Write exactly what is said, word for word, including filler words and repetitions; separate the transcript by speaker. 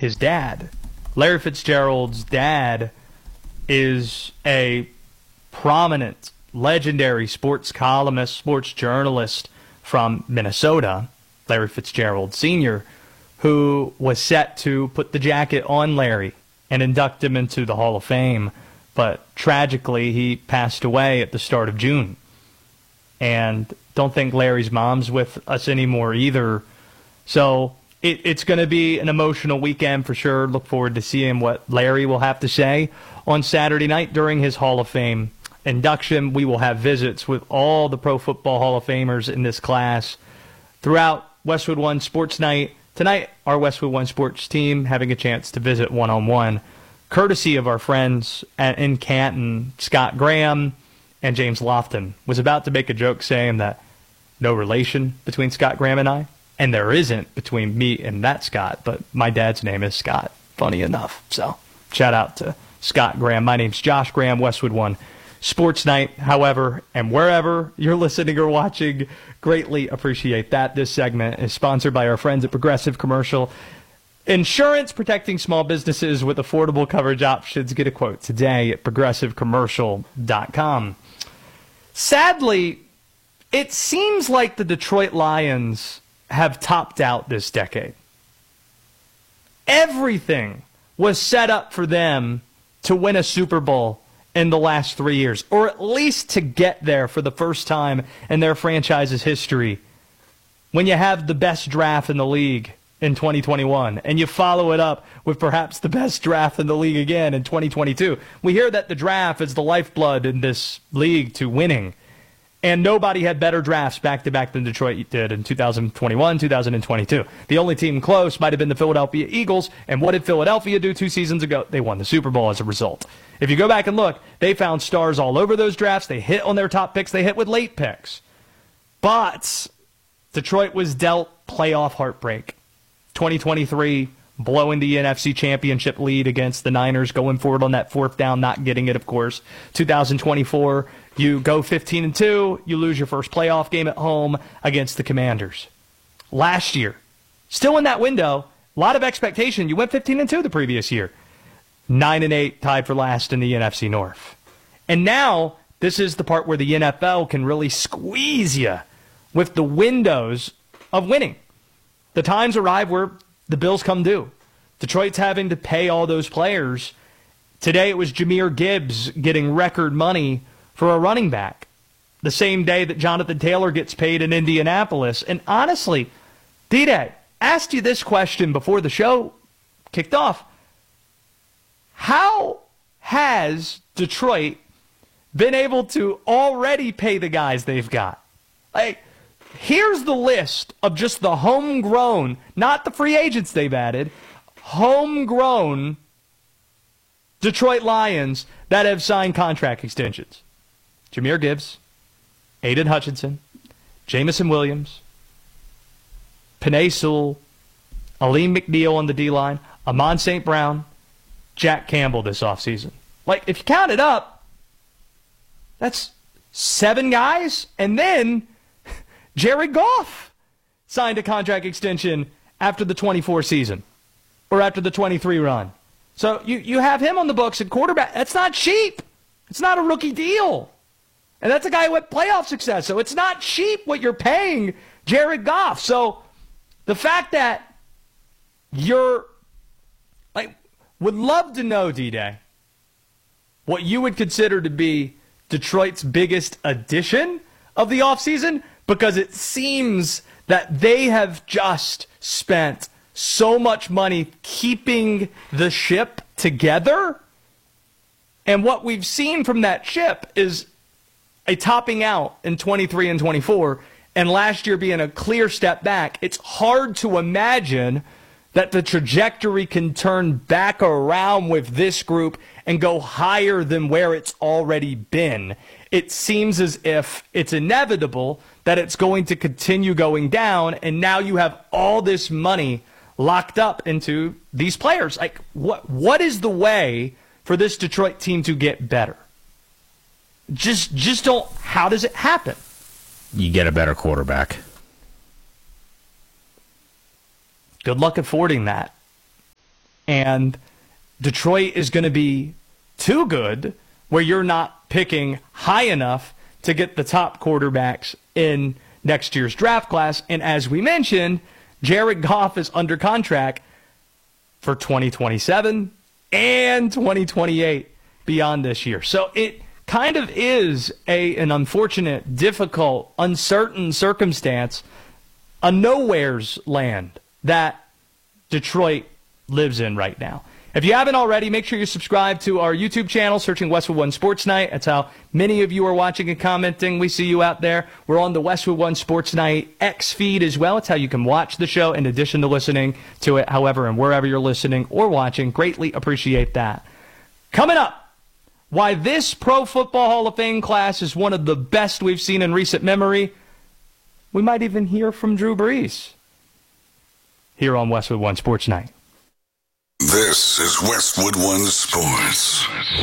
Speaker 1: his dad. Larry Fitzgerald's dad is a prominent, legendary sports columnist, sports journalist from Minnesota, Larry Fitzgerald Senior, who was set to put the jacket on Larry and induct him into the Hall of Fame. But tragically, he passed away at the start of June. And don't think Larry's mom's with us anymore either. So it, it's going to be an emotional weekend for sure. Look forward to seeing what Larry will have to say on Saturday night during his Hall of Fame induction. We will have visits with all the Pro Football Hall of Famers in this class throughout Westwood One Sports Night. Tonight, our Westwood One Sports team having a chance to visit one-on-one, courtesy of our friends at, in Canton, Scott Graham and James Lofton. Was about to make a joke saying that no relation between Scott Graham and I, and there isn't between me and that Scott, but my dad's name is Scott, funny enough. So shout out to Scott Graham. My name's Josh Graham, Westwood One Sports Night. However, and wherever you're listening or watching, greatly appreciate that. This segment is sponsored by our friends at Progressive Commercial Insurance, protecting small businesses with affordable coverage options. Get a quote today at progressive commercial dot com. Sadly, it seems like the Detroit Lions have topped out this decade. Everything was set up for them to win a Super Bowl in the last three years, or at least to get there for the first time in their franchise's history. When you have the best draft in the league in twenty twenty-one, and you follow it up with perhaps the best draft in the league again in twenty twenty-two. We hear that the draft is the lifeblood in this league to winning, and nobody had better drafts back-to-back than Detroit did in two thousand twenty-one, two thousand twenty-two. The only team close might have been the Philadelphia Eagles, and what did Philadelphia do two seasons ago? They won the Super Bowl as a result. If you go back and look, they found stars all over those drafts. They hit on their top picks. They hit with late picks. But Detroit was dealt playoff heartbreak. twenty twenty-three, blowing the N F C Championship lead against the Niners, going forward on that fourth down, not getting it, of course. two thousand twenty-four, you go fifteen and two, you lose your first playoff game at home against the Commanders. Last year, still in that window, a lot of expectation. You went fifteen and two the previous year. nine and eight, tied for last in the N F C North. And now, this is the part where the N F L can really squeeze you with the windows of winning. The times arrive where the bills come due. Detroit's having to pay all those players. Today it was Jahmyr Gibbs getting record money for a running back, the same day that Jonathan Taylor gets paid in Indianapolis. And honestly, D-Day, asked you this question before the show kicked off. How has Detroit been able to already pay the guys they've got? Like, here's the list of just the homegrown, not the free agents they've added, homegrown Detroit Lions that have signed contract extensions. Jahmyr Gibbs, Aiden Hutchinson, Jamison Williams, Penei Sewell, Aleem McNeil on the D-line, Amon Saint Brown, Jack Campbell this offseason. Like, if you count it up, that's seven guys, and then Jared Goff signed a contract extension after the twenty-four season, or after the twenty-three run. So you, you have him on the books at quarterback. That's not cheap. It's not a rookie deal. And that's a guy who had playoff success. So it's not cheap what you're paying Jared Goff. So the fact that you're, like, would love to know, D-Day, what you would consider to be Detroit's biggest addition of the offseason, because it seems that they have just spent so much money keeping the ship together. And what we've seen from that ship is a topping out in twenty-three and twenty-four, and last year being a clear step back. It's hard to imagine that the trajectory can turn back around with this group and go higher than where it's already been. It seems as if it's inevitable that it's going to continue going down, and now you have all this money locked up into these players. Like, what what is the way for this Detroit team to get better? Just just don't, how does it happen?
Speaker 2: You get a better quarterback.
Speaker 1: Good luck affording that. And Detroit is going to be too good where you're not picking high enough to get the top quarterbacks in next year's draft class. And as we mentioned, Jared Goff is under contract for twenty twenty-seven and twenty twenty-eight beyond this year. So it kind of is a an unfortunate, difficult, uncertain circumstance, a nowhere's land that Detroit lives in right now. If you haven't already, make sure you subscribe to our YouTube channel, searching Westwood One Sports Night. That's how many of you are watching and commenting. We see you out there. We're on the Westwood One Sports Night X feed as well. It's how you can watch the show in addition to listening to it, however, and wherever you're listening or watching. Greatly appreciate that. Coming up, why this Pro Football Hall of Fame class is one of the best we've seen in recent memory. We might even hear from Drew Brees here on Westwood One Sports Night.
Speaker 3: This is Westwood One Sports.